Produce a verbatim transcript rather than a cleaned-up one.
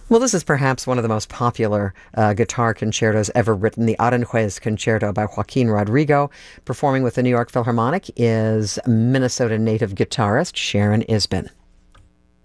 Well, this is perhaps one of the most popular uh, guitar concertos ever written. The Aranjuez Concerto by Joaquin Rodrigo. Performing with the New York Philharmonic is Minnesota native guitarist Sharon Isbin.